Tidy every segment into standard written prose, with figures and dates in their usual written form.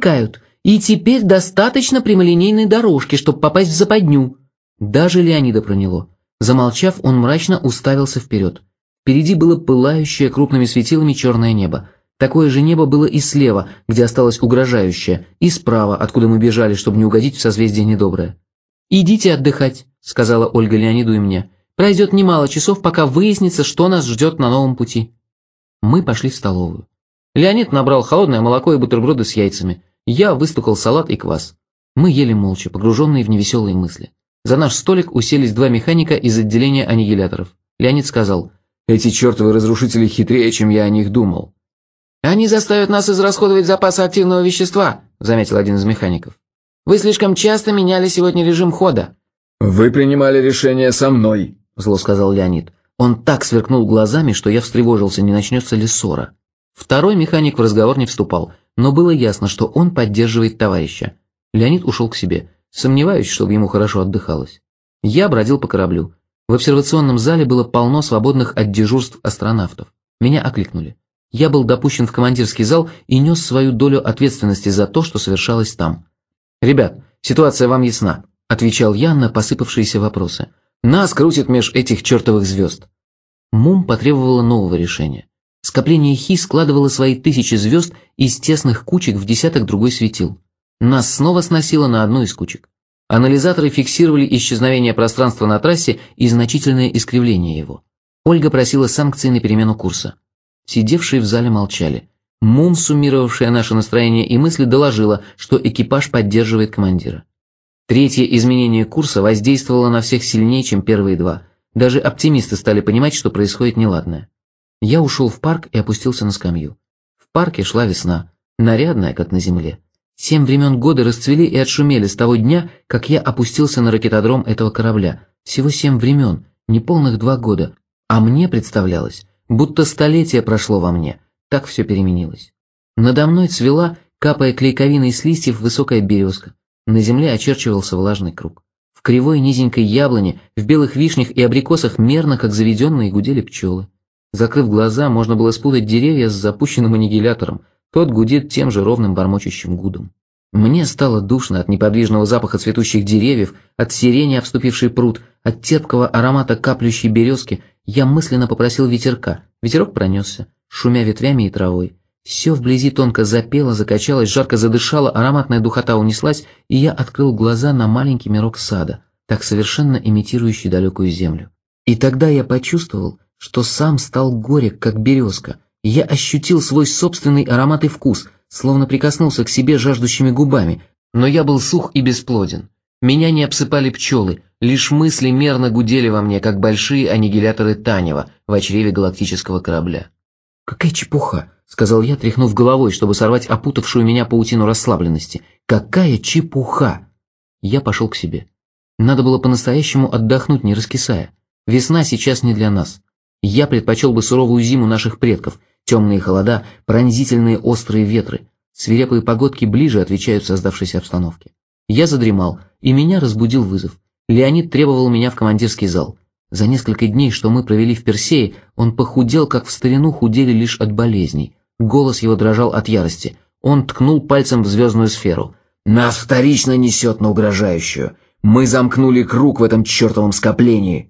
Отвлекают. И теперь достаточно прямолинейной дорожки, чтобы попасть в западню». Даже Леонида проняло. Замолчав, он мрачно уставился вперед. Впереди было пылающее крупными светилами черное небо. Такое же небо было и слева, где осталось угрожающее, и справа, откуда мы бежали, чтобы не угодить в созвездие недоброе. «Идите отдыхать», — сказала Ольга Леониду и мне. «Пройдет немало часов, пока выяснится, что нас ждет на новом пути». Мы пошли в столовую. Леонид набрал холодное молоко и бутерброды с яйцами. Я выстукал салат и квас. Мы ели молча, погруженные в невеселые мысли. За наш столик уселись два механика из отделения аннигиляторов. Леонид сказал: «Эти чертовы разрушители хитрее, чем я о них думал». «Они заставят нас израсходовать запасы активного вещества», — заметил один из механиков. «Вы слишком часто меняли сегодня режим хода». «Вы принимали решение со мной», — зло сказал Леонид. Он так сверкнул глазами, что я встревожился, не начнется ли ссора. Второй механик в разговор не вступал, но было ясно, что он поддерживает товарища. Леонид ушел к себе. Сомневаюсь, чтобы ему хорошо отдыхалось. Я бродил по кораблю. В обсервационном зале было полно свободных от дежурств астронавтов. Меня окликнули. Я был допущен в командирский зал и нес свою долю ответственности за то, что совершалось там. «Ребят, ситуация вам ясна», — отвечал я на посыпавшиеся вопросы. «Нас крутит меж этих чертовых звезд». МУМ потребовала нового решения. Скопление Хи складывало свои тысячи звезд из тесных кучек в десяток другой светил. Нас снова сносило на одну из кучек. Анализаторы фиксировали исчезновение пространства на трассе и значительное искривление его. Ольга просила санкции на перемену курса. Сидевшие в зале молчали. МУМ, суммировавшая наше настроение и мысли, доложила, что экипаж поддерживает командира. Третье изменение курса воздействовало на всех сильнее, чем первые два. Даже оптимисты стали понимать, что происходит неладное. Я ушел в парк и опустился на скамью. В парке шла весна, нарядная, как на земле. 7 времен года расцвели и отшумели с того дня, как я опустился на ракетодром этого корабля. Всего 7 времен, неполных 2 года. А мне представлялось, будто столетие прошло во мне. Так все переменилось. Надо мной цвела, капая клейковиной с листьев, высокая березка. На земле очерчивался влажный круг. В кривой низенькой яблоне, в белых вишнях и абрикосах мерно, как заведенные, гудели пчелы. Закрыв глаза, можно было спутать деревья с запущенным аннигилятором. Тот гудит тем же ровным бормочущим гудом. Мне стало душно от неподвижного запаха цветущих деревьев, от сирени, обступившей пруд, от терпкого аромата каплющей березки. Я мысленно попросил ветерка. Ветерок пронесся, шумя ветвями и травой. Все вблизи тонко запело, закачалось, жарко задышало, ароматная духота унеслась, и я открыл глаза на маленький мирок сада, так совершенно имитирующий далекую землю. И тогда я почувствовал, что сам стал горек, как березка. Я ощутил свой собственный аромат и вкус, словно прикоснулся к себе жаждущими губами, но я был сух и бесплоден. Меня не обсыпали пчелы, лишь мысли мерно гудели во мне, как большие аннигиляторы Танева в чреве галактического корабля. «Какая чепуха!» — сказал я, тряхнув головой, чтобы сорвать опутавшую меня паутину расслабленности. «Какая чепуха!» Я пошел к себе. Надо было по-настоящему отдохнуть, не раскисая. Весна сейчас не для нас. Я предпочел бы суровую зиму наших предков, темные холода, пронзительные острые ветры. Свирепые погодки ближе отвечают создавшейся обстановке. Я задремал, и меня разбудил вызов. Леонид требовал меня в командирский зал. За несколько дней, что мы провели в Персее, он похудел, как в старину худели лишь от болезней. Голос его дрожал от ярости. Он ткнул пальцем в звездную сферу. «Нас вторично несет на угрожающую. Мы замкнули круг в этом чертовом скоплении».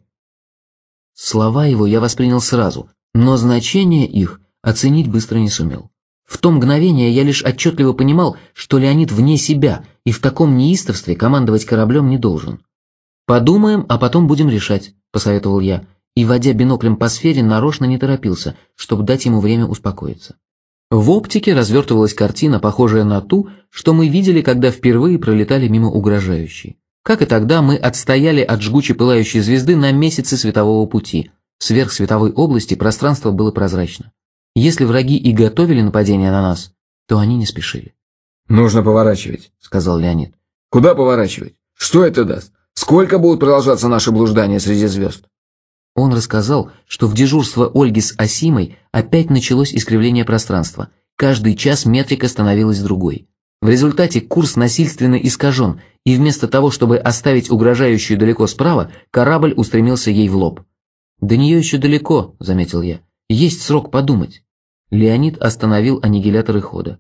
Слова его я воспринял сразу, но значение их оценить быстро не сумел. В то мгновение я лишь отчетливо понимал, что Леонид вне себя и в таком неистовстве командовать кораблем не должен. «Подумаем, а потом будем решать», — посоветовал я, и, водя биноклем по сфере, нарочно не торопился, чтобы дать ему время успокоиться. В оптике развертывалась картина, похожая на ту, что мы видели, когда впервые пролетали мимо угрожающей. Как и тогда, мы отстояли от жгуче пылающей звезды на месяцы светового пути. В сверхсветовой области пространство было прозрачно. Если враги и готовили нападение на нас, то они не спешили. «Нужно поворачивать», — сказал Леонид. «Куда поворачивать? Что это даст? Сколько будут продолжаться наши блуждания среди звезд?» Он рассказал, что в дежурство Ольги с Асимой опять началось искривление пространства. Каждый час метрика становилась другой. В результате курс насильственно искажен, и вместо того, чтобы оставить угрожающую далеко справа, корабль устремился ей в лоб. «До нее еще далеко», — заметил я. «Есть срок подумать». Леонид остановил аннигиляторы хода.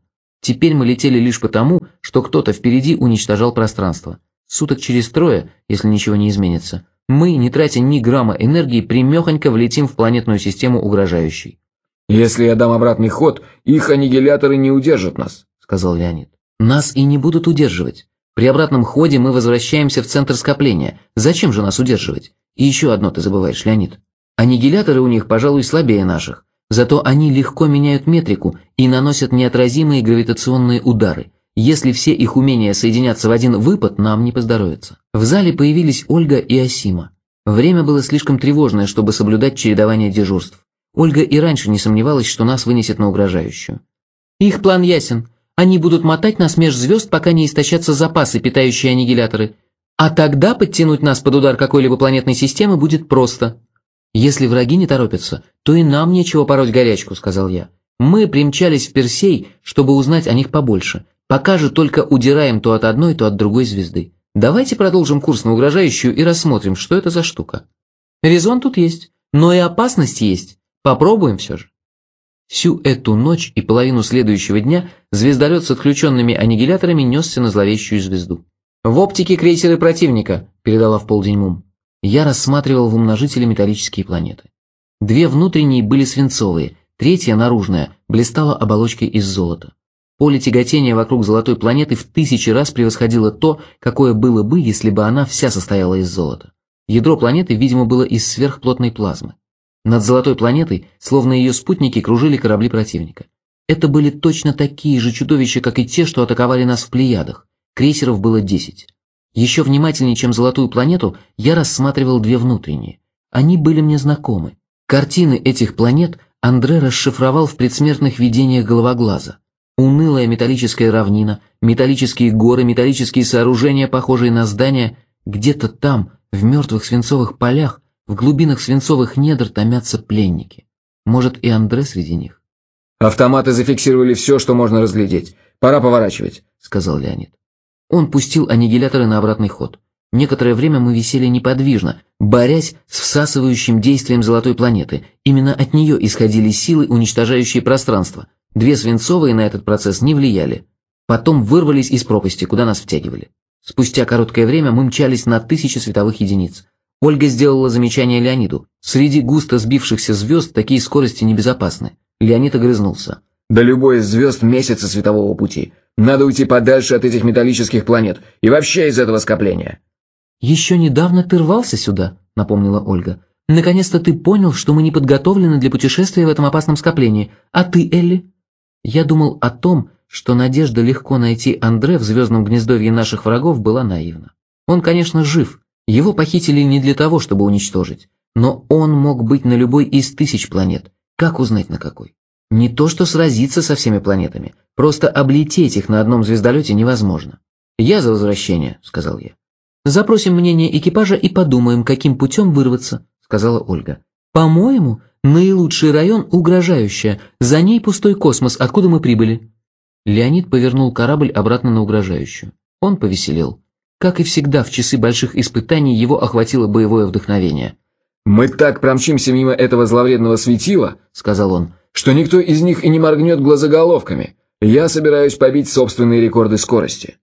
Теперь мы летели лишь потому, что кто-то впереди уничтожал пространство. Суток через 3, если ничего не изменится, мы, не тратя ни грамма энергии, прямехонько влетим в планетную систему угрожающей. «Если я дам обратный ход, их аннигиляторы не удержат нас», — сказал Леонид. «Нас и не будут удерживать. При обратном ходе мы возвращаемся в центр скопления. Зачем же нас удерживать? И еще одно ты забываешь, Леонид. Аннигиляторы у них, пожалуй, слабее наших. Зато они легко меняют метрику и наносят неотразимые гравитационные удары. Если все их умения соединятся в один выпад, нам не поздоровится». В зале появились Ольга и Асима. Время было слишком тревожное, чтобы соблюдать чередование дежурств. Ольга и раньше не сомневалась, что нас вынесет на угрожающую. «Их план ясен. Они будут мотать нас меж звезд, пока не истощатся запасы, питающие аннигиляторы. А тогда подтянуть нас под удар какой-либо планетной системы будет просто. Если враги не торопятся, то и нам нечего пороть горячку», — сказал я. «Мы примчались в Персей, чтобы узнать о них побольше. Пока же только удираем то от одной, то от другой звезды. Давайте продолжим курс на угрожающую и рассмотрим, что это за штука. Резон тут есть, но и опасность есть. Попробуем все же». Всю эту ночь и половину следующего дня звездолет с отключенными аннигиляторами несся на зловещую звезду. «В оптике крейсеры противника», — передала в полдень Мум. Я рассматривал в умножителе металлические планеты. 2 внутренние были свинцовые, 3, наружная, блистала оболочкой из золота. Поле тяготения вокруг золотой планеты в 1000 раз превосходило то, какое было бы, если бы она вся состояла из золота. Ядро планеты, видимо, было из сверхплотной плазмы. Над золотой планетой, словно ее спутники, кружили корабли противника. Это были точно такие же чудовища, как и те, что атаковали нас в Плеядах. Крейсеров было 10. Еще внимательнее, чем золотую планету, я рассматривал 2 внутренние. Они были мне знакомы. Картины этих планет Андре расшифровал в предсмертных видениях Головоглаза. Унылая металлическая равнина, металлические горы, металлические сооружения, похожие на здания. Где-то там, в мертвых свинцовых полях, в глубинах свинцовых недр томятся пленники. Может, и Андре среди них? «Автоматы зафиксировали все, что можно разглядеть. Пора поворачивать», — сказал Леонид. Он пустил аннигиляторы на обратный ход. Некоторое время мы висели неподвижно, борясь с всасывающим действием золотой планеты. Именно от нее исходили силы, уничтожающие пространство. 2 свинцовые на этот процесс не влияли. Потом вырвались из пропасти, куда нас втягивали. Спустя короткое время мы мчались на 1000 световых единиц. Ольга сделала замечание Леониду. Среди густо сбившихся звезд такие скорости небезопасны. Леонид огрызнулся. «До любой из звезд месяца светового пути. Надо уйти подальше от этих металлических планет и вообще из этого скопления». «Еще недавно ты рвался сюда», — напомнила Ольга. «Наконец-то ты понял, что мы не подготовлены для путешествия в этом опасном скоплении. А ты, Элли?» Я думал о том, что надежда легко найти Андре в звездном гнездовье наших врагов была наивна. Он, конечно, жив. Его похитили не для того, чтобы уничтожить. Но он мог быть на любой из 1000 планет. Как узнать, на какой? Не то что сразиться со всеми планетами. Просто облететь их на одном звездолете невозможно. «Я за возвращение», — сказал я. «Запросим мнение экипажа и подумаем, каким путем вырваться», — сказала Ольга. «По-моему, наилучший район — угрожающая. За ней пустой космос, откуда мы прибыли». Леонид повернул корабль обратно на угрожающую. Он повеселел. Как и всегда, в часы больших испытаний его охватило боевое вдохновение. «Мы так промчимся мимо этого зловредного светила», — сказал он, «что никто из них и не моргнет глазоголовками. Я собираюсь побить собственные рекорды скорости».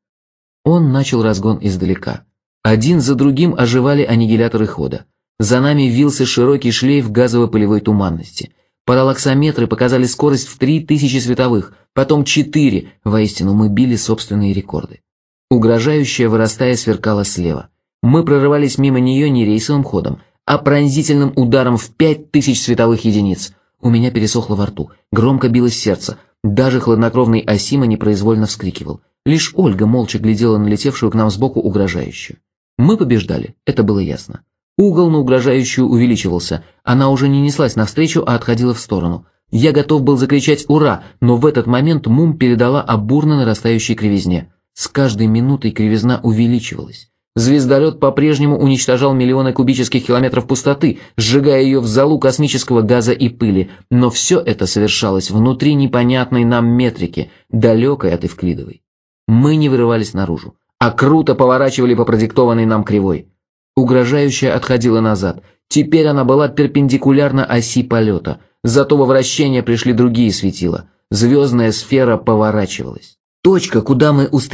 Он начал разгон издалека. Один за другим оживали аннигиляторы хода. За нами вился широкий шлейф газово-пылевой туманности. Параллаксометры показали скорость в 3000 световых, потом 4. Воистину, мы били собственные рекорды. Угрожающая, вырастая, сверкала слева. Мы прорывались мимо нее не рейсовым ходом, а пронзительным ударом в 5000 световых единиц. У меня пересохло во рту, громко билось сердце. Даже хладнокровный Асима непроизвольно вскрикивал. Лишь Ольга молча глядела на летевшую к нам сбоку угрожающую. Мы побеждали, это было ясно. Угол на угрожающую увеличивался. Она уже не неслась навстречу, а отходила в сторону. Я готов был закричать «Ура!», но в этот момент Мум передала о бурно нарастающей кривизне. С каждой минутой кривизна увеличивалась. Звездолет по-прежнему уничтожал миллионы кубических километров пустоты, сжигая ее в золу космического газа и пыли, но все это совершалось внутри непонятной нам метрики, далекой от Эвклидовой. Мы не вырывались наружу, а круто поворачивали по продиктованной нам кривой. Угрожающая отходила назад, теперь она была перпендикулярна оси полета, зато во вращение пришли другие светила. Звездная сфера поворачивалась. Точка, куда мы устремились,